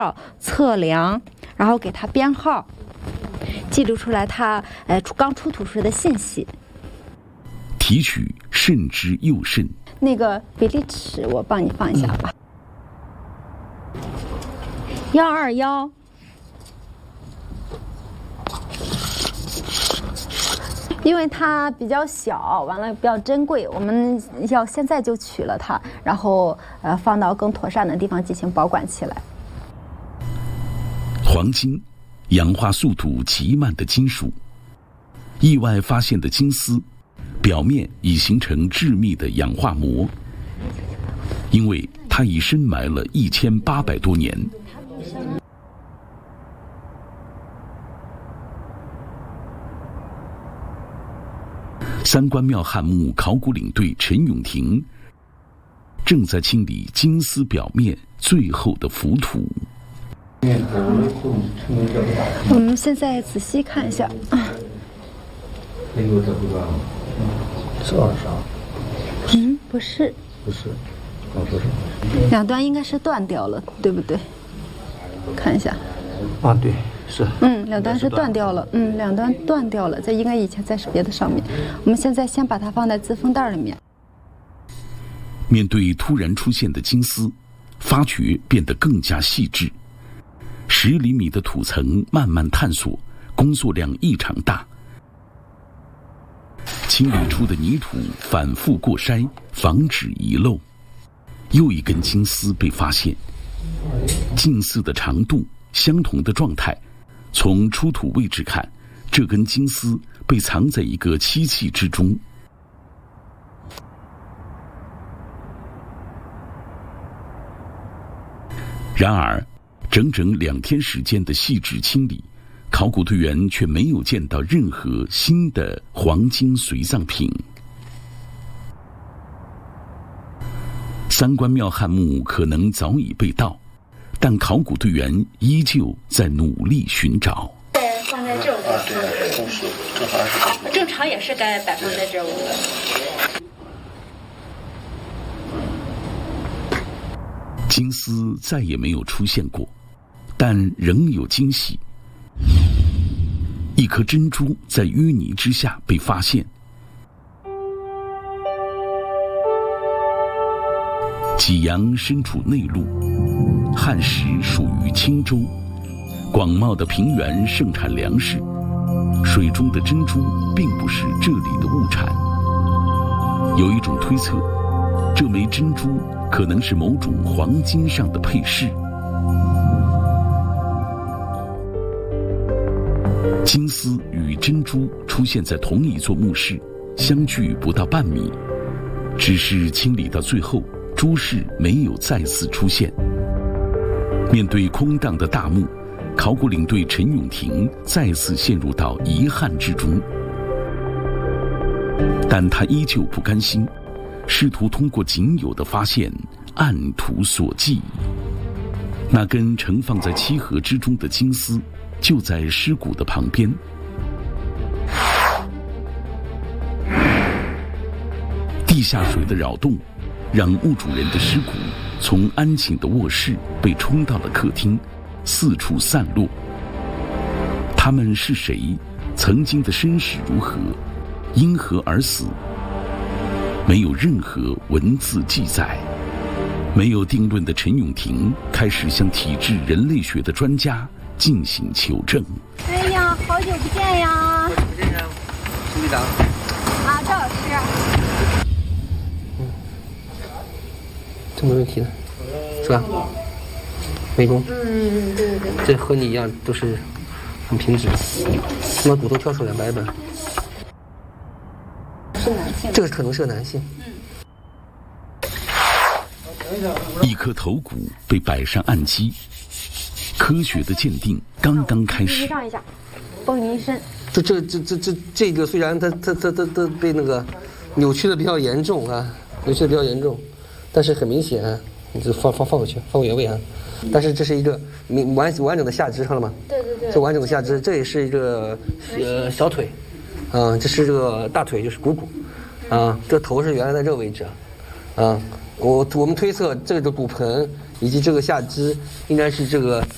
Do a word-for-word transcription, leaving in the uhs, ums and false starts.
测量，然后给它编号，记录出来它呃刚出土时的信息。 提取肾之右肾， 那个比例尺我帮你放一下吧，幺二幺。因为它比较小，完了比较珍贵，我们要现在就取了它，然后呃放到更妥善的地方进行保管起来。 黄金，氧化速度极慢的金属。意外发现的金丝，表面已形成致密的氧化膜，因为它已深埋了一千八百多年。三官庙汉墓考古领队陈永廷正在清理金丝表面最后的浮土。 我们现在仔细看一下， 是二十二？ 嗯，不是， 不是，我说是两端应该是断掉了，对不对？看一下。 啊，对，是。 嗯，两端是断掉了。嗯，两端断掉了，这应该以前在别的上面。我们现在先把它放在自封袋里面。 面对突然出现的金丝，发掘变得更加细致。十厘米的土层慢慢探索，工作量异常大。清理出的泥土反复过筛，防止遗漏。又一根金丝被发现，近似的长度，相同的状态。从出土位置看，这根金丝被藏在一个漆器之中。然而，整整两天时间的细致清理，考古队员却没有见到任何新的黄金随葬品。三官庙汉墓可能早已被盗，但考古队员依旧在努力寻找。 放在这屋，正常也是该摆放在这屋的。 金丝再也没有出现过，但仍有惊喜。一颗珍珠在淤泥之下被发现。济阳身处内陆，汉时属于青州，广袤的平原盛产粮食，水中的珍珠并不是这里的物产。有一种推测，这枚珍珠可能是某种黄金上的配饰。金丝与珍珠出现在同一座墓室，相距不到半米，只是清理到最后，珠饰没有再次出现。面对空荡的大墓，考古领队陈永廷再次陷入到遗憾之中，但他依旧不甘心，试图通过仅有的发现按图索骥。那根盛放在漆盒之中的金丝就在尸骨的旁边。地下水的扰动让墓主人的尸骨从安静的卧室被冲到了客厅，四处散落。他们是谁？曾经的身世如何？因何而死？没有任何文字记载。没有定论的陈永廷开始向体质人类学的专家进行求证。 哎呀，好久不见呀！ 好久不见呀，朱队长。 啊，赵老师。 嗯，这没问题的，是吧？美工。 嗯，对对对。 这和你一样都是很平直，他把骨头挑出来摆摆。 是男性。 这个可能是个男性。 嗯。 一颗头骨被摆上案基，科学的鉴定刚刚开始。 上一下，风云一身。 这这这这这这个虽然它它它它它被那个扭曲的比较严重啊，扭曲的比较严重，但是很明显啊，你就放放放回去，放回原位啊。但是这是一个明完完整的下肢，看到吗？ 对对对。 这完整的下肢，这也是一个呃小腿，啊，这是这个大腿，就是股骨，啊，这头是原来在这个位置，啊。我我们推测这个骨盆以及这个下肢应该是这个